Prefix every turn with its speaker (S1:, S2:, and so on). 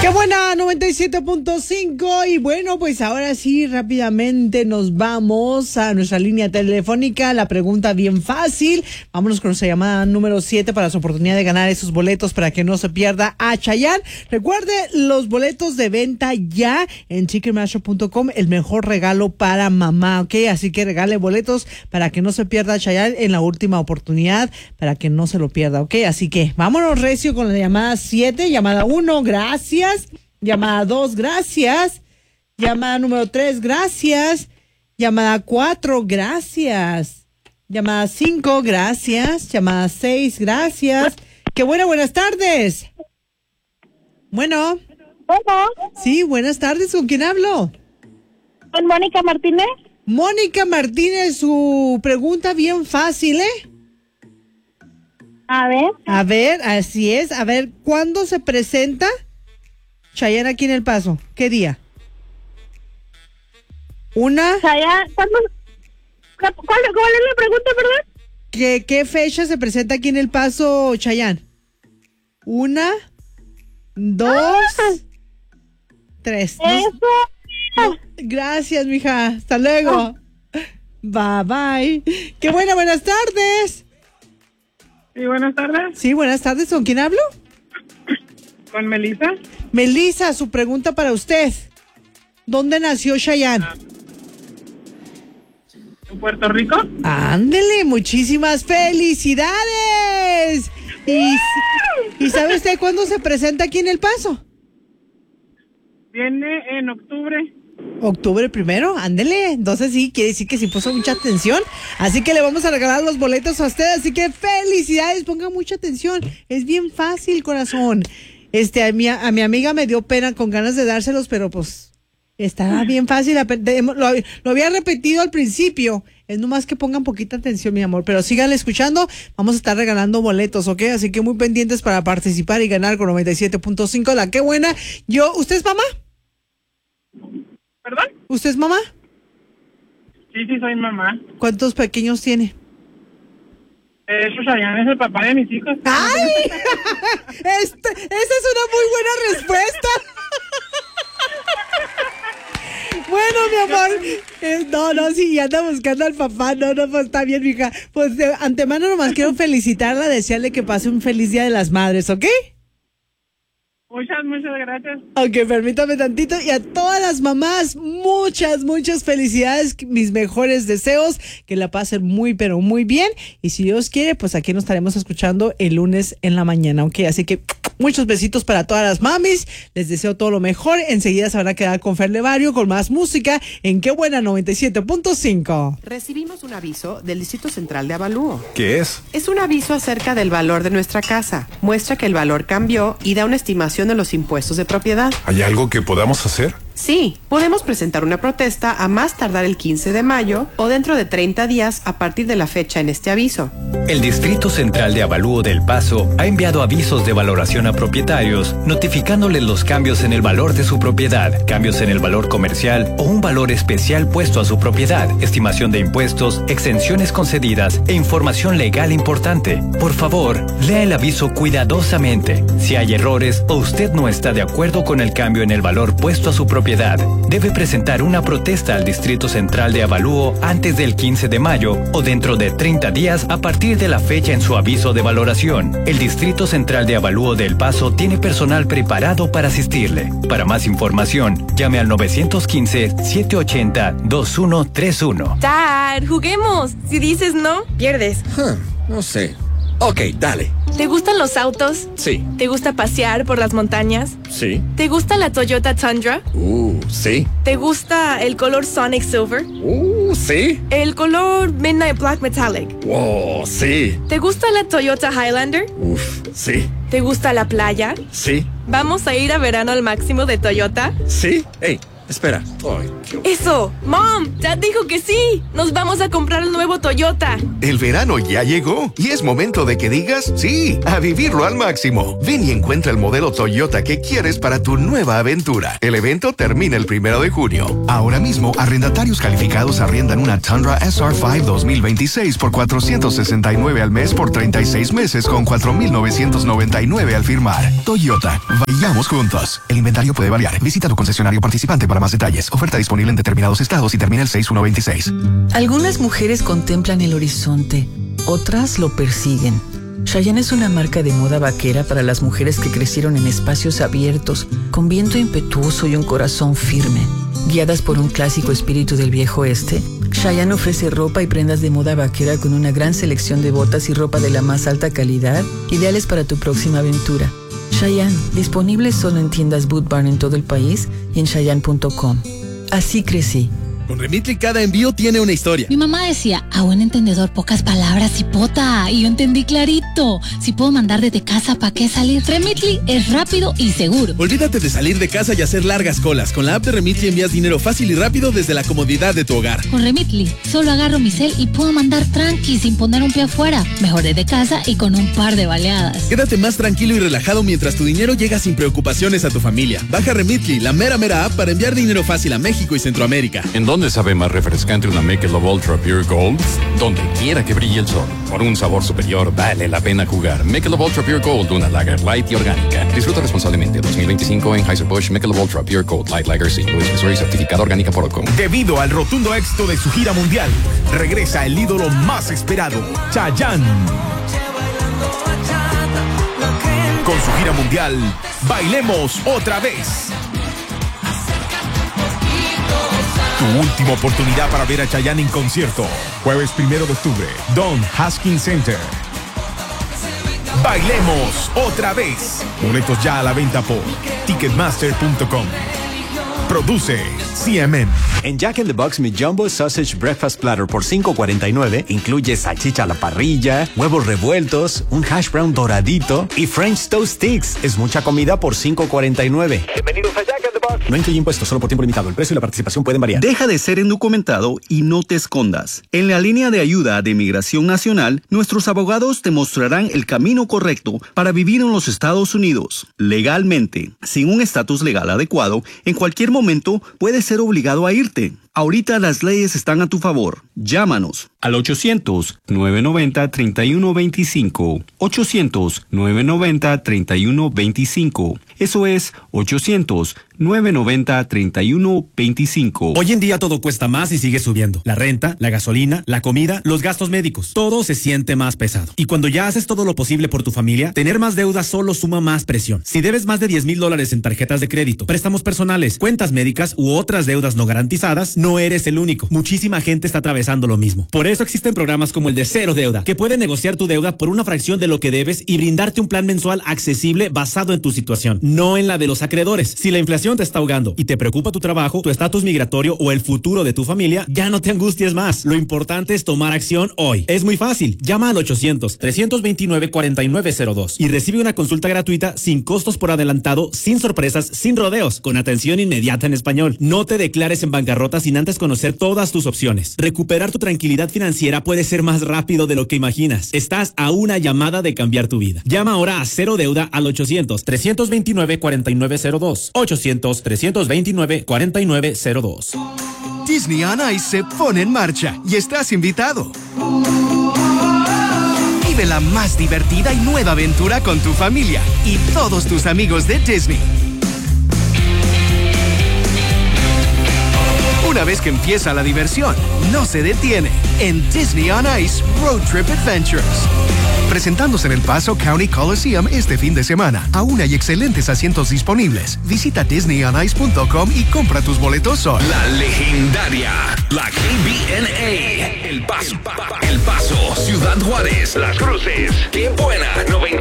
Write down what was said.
S1: ¡Qué buena! 97.5. Y bueno, pues ahora sí, rápidamente nos vamos a nuestra línea telefónica. La pregunta bien fácil. Vámonos con nuestra llamada número 7 para su oportunidad de ganar esos boletos para que no se pierda a Chayanne. Recuerde, los boletos de venta ya en ticketmaster.com, el mejor regalo para mamá, ¿ok? Así que regale boletos para que no se pierda a Chayanne en la última oportunidad, para que no se lo pierda, ¿ok? Así que vámonos recio con la llamada 7. Llamada 1, gracias. Llamada 2, gracias. Llamada número 3, gracias. Llamada 4, gracias. Llamada 5, gracias. Llamada 6, gracias. ¡Qué buena! Buenas tardes. Bueno.
S2: Hola.
S1: Sí, buenas tardes. ¿Con quién hablo?
S2: Con Mónica Martínez.
S1: Mónica Martínez, su pregunta bien fácil, ¿eh?
S2: A ver.
S1: A ver, así es. A ver, ¿cuándo se presenta Chayanne aquí en El Paso? ¿Qué día?
S2: Chayanne, ¿cuándo? ¿Cuál es la pregunta, perdón?
S1: ¿Qué fecha se presenta aquí en El Paso Chayanne? 1, 2, 3.
S2: Eso.
S1: Gracias, mija. Hasta luego. Bye, bye. ¡Qué buena! Buenas tardes.
S3: Sí, buenas tardes.
S1: Sí, buenas tardes. ¿Con quién hablo?
S3: Con Melissa.
S1: Melissa, su pregunta para usted. ¿Dónde nació Chayanne?
S3: ¿En Puerto Rico?
S1: Ándele, muchísimas felicidades. ¿Y sabe usted cuándo se presenta aquí en El Paso?
S3: Viene en octubre.
S1: Octubre 1, ándele. Entonces sí, quiere decir que sí puso mucha atención. Así que le vamos a regalar los boletos a usted. Así que felicidades, ponga mucha atención. Es bien fácil, corazón. A mi amiga me dio pena con ganas de dárselos, pero pues está bien fácil. Lo había repetido al principio. Es nomás que pongan poquita atención, mi amor. Pero sigan escuchando. Vamos a estar regalando boletos, ¿ok? Así que muy pendientes para participar y ganar con 97.5. La qué buena. ¿Usted es mamá?
S3: ¿Perdón?
S1: ¿Usted es mamá?
S3: Sí, soy mamá.
S1: ¿Cuántos pequeños tiene?
S3: Chayanne es el papá de mis hijos.
S1: ¡Ay! Esa es una muy buena respuesta. Bueno, mi amor. No, sí, anda buscando al papá. No, pues está bien, mija. Pues de antemano nomás quiero felicitarla, desearle que pase un feliz Día de las Madres, ¿ok?
S3: Muchas gracias.
S1: Ok, permítame tantito. Y a todas las mamás, muchas felicidades. Mis mejores deseos. Que la pasen muy, pero muy bien. Y si Dios quiere, pues aquí nos estaremos escuchando el lunes en la mañana, ¿ok? Así que muchos besitos para todas las mamis. Les deseo todo lo mejor. Enseguida se van a quedar con Fer Levario con más música en Qué Buena 97.5.
S4: Recibimos un aviso del Distrito Central de Avalúo.
S5: ¿Qué es?
S4: Es un aviso acerca del valor de nuestra casa. Muestra que el valor cambió y da una estimación de los impuestos de propiedad.
S5: ¿Hay algo que podamos hacer?
S4: Sí, podemos presentar una protesta a más tardar el 15 de mayo o dentro de 30 días a partir de la fecha en este aviso.
S6: El Distrito Central de Avalúo del Paso ha enviado avisos de valoración a propietarios, notificándoles los cambios en el valor de su propiedad, cambios en el valor comercial o un valor especial puesto a su propiedad, estimación de impuestos, exenciones concedidas e información legal importante. Por favor, lea el aviso cuidadosamente. Si hay errores o usted no está de acuerdo con el cambio en el valor puesto a su propiedad, debe presentar una protesta al Distrito Central de Avalúo antes del 15 de mayo o dentro de 30 días a partir de la fecha en su aviso de valoración. El Distrito Central de Avalúo del Paso tiene personal preparado para asistirle. Para más información, llame al 915-780-2131.
S7: Dad, juguemos. Si dices no, pierdes.
S8: No sé. Ok, dale.
S7: ¿Te gustan los autos?
S8: Sí.
S7: ¿Te gusta pasear por las montañas?
S8: Sí.
S7: ¿Te gusta la Toyota Tundra?
S8: Sí.
S7: ¿Te gusta el color Sonic Silver?
S8: Sí.
S7: ¿El color Midnight Black Metallic?
S8: Wow, sí.
S7: ¿Te gusta la Toyota Highlander?
S8: Sí.
S7: ¿Te gusta la playa?
S8: Sí.
S7: ¿Vamos a ir a verano al máximo de Toyota?
S8: Sí. Hey, Espera. Ay,
S7: Eso. Mom, Dad dijo que sí. Nos vamos a comprar el nuevo Toyota.
S9: El verano ya llegó y es momento de que digas sí a vivirlo al máximo. Ven y encuentra el modelo Toyota que quieres para tu nueva aventura. El evento termina el 1 de junio. Ahora mismo, arrendatarios calificados arriendan una Tundra SR5 2026 por $469 al mes por 36 meses con $4,999 al firmar. Toyota, vayamos juntos. El inventario puede variar. Visita tu concesionario participante para más detalles. Oferta disponible en determinados estados y termina el 6/1/26.
S10: Algunas mujeres contemplan el horizonte, otras lo persiguen. Chayanne es una marca de moda vaquera para las mujeres que crecieron en espacios abiertos, con viento impetuoso y un corazón firme. Guiadas por un clásico espíritu del viejo oeste, Chayanne ofrece ropa y prendas de moda vaquera con una gran selección de botas y ropa de la más alta calidad, ideales para tu próxima aventura. Chayanne, disponible solo en tiendas Boot Barn en todo el país y en Chayanne.com. Así crecí.
S11: Con Remitly cada envío tiene una historia.
S12: Mi mamá decía, a buen entendedor pocas palabras, hipota. Y yo entendí clarito. Si puedo mandar desde casa, ¿para qué salir? Remitly es rápido y seguro.
S11: Olvídate de salir de casa y hacer largas colas. Con la app de Remitly envías dinero fácil y rápido desde la comodidad de tu hogar.
S12: Con Remitly, solo agarro mi cel y puedo mandar tranqui sin poner un pie afuera. Mejor desde casa y con un par de baleadas.
S11: Quédate más tranquilo y relajado mientras tu dinero llega sin preocupaciones a tu familia. Baja Remitly, la mera app para enviar dinero fácil a México y Centroamérica.
S13: ¿Dónde sabe más refrescante una Michelob Ultra Pure Gold? Donde quiera que brille el sol. Por un sabor superior vale la pena jugar. Michelob Ultra Pure Gold, una lager light y orgánica. Disfruta responsablemente. 2025 en Anheuser-Busch Michelob Ultra Pure Gold Light Lager C. Louis, Missouri, certificado orgánica por Ocon.
S5: Debido al rotundo éxito de su gira mundial, regresa el ídolo más esperado, Chayanne. Con su gira mundial, Bailemos Otra Vez. Tu última oportunidad para ver a Chayanne en concierto. Jueves 1 de octubre, Don Haskins Center. Bailemos Otra Vez. Boletos ya a la venta por Ticketmaster.com. Produce CMM.
S14: En Jack in the Box, mi Jumbo Sausage Breakfast Platter por $5.49 incluye salchicha a la parrilla, huevos revueltos, un hash brown doradito y French Toast Sticks. Es mucha comida por $5.49.
S15: Bienvenidos a Jack in the Box.
S14: No incluye impuestos, solo por tiempo limitado. El precio y la participación pueden variar.
S16: Deja de ser indocumentado y no te escondas. En la línea de ayuda de Migración Nacional, nuestros abogados te mostrarán el camino correcto para vivir en los Estados Unidos. Legalmente, sin un estatus legal adecuado, en cualquier momento puedes ser obligado a irte. Ahorita las leyes están a tu favor. Llámanos al 800-990-3125. 800-990-3125. Eso es 800-990-3125.
S17: Hoy en día todo cuesta más y sigue subiendo. La renta, la gasolina, la comida, los gastos médicos. Todo se siente más pesado. Y cuando ya haces todo lo posible por tu familia, tener más deuda solo suma más presión. Si debes más de $10,000 en tarjetas de crédito, préstamos personales, cuentas médicas u otras deudas no garantizadas, no eres el único. Muchísima gente está atravesando lo mismo. Por eso existen programas como el de Cero Deuda, que puede negociar tu deuda por una fracción de lo que debes y brindarte un plan mensual accesible basado en tu situación, no en la de los acreedores. Si la inflación te está ahogando y te preocupa tu trabajo, tu estatus migratorio o el futuro de tu familia, ya no te angusties más. Lo importante es tomar acción hoy. Es muy fácil. Llama al 800-329-4902 y recibe una consulta gratuita sin costos por adelantado, sin sorpresas, sin rodeos, con atención inmediata en español. No te declares en bancarrota sin antes conocer todas tus opciones. Recuperar tu tranquilidad financiera puede ser más rápido de lo que imaginas. Estás a una llamada de cambiar tu vida. Llama ahora a Cero Deuda al 800-329-4902. 800-329-4902.
S9: Disney on Ice se pone en marcha y estás invitado. Vive la más divertida y nueva aventura con tu familia y todos tus amigos de Disney. Una vez que empieza la diversión, no se detiene en Disney on Ice Road Trip Adventures. Presentándose en El Paso County Coliseum este fin de semana. Aún hay excelentes asientos disponibles. Visita DisneyOnIce.com y compra tus boletos hoy.
S18: La legendaria, la KBNA, El Paso, Ciudad Juárez, Las Cruces, Qué Buena, 90.